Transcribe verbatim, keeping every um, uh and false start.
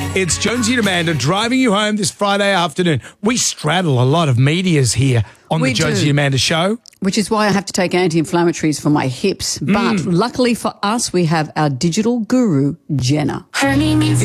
It's Jonesy and Amanda driving you home this Friday afternoon. We straddle a lot of medias here on We the Jonesy do. and Amanda show. Which is why I have to take anti-inflammatories for my hips. But luckily for us, we have our digital guru, Jenna. Her name is